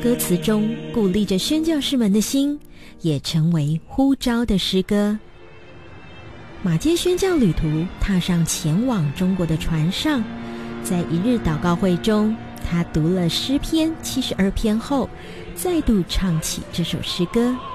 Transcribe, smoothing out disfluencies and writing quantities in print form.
歌词中鼓励着宣教士们的心，也成为呼召的诗歌。马偕宣教旅途踏上前往中国的船上，在一日祷告会中，他读了诗篇72篇后，再度唱起这首诗歌。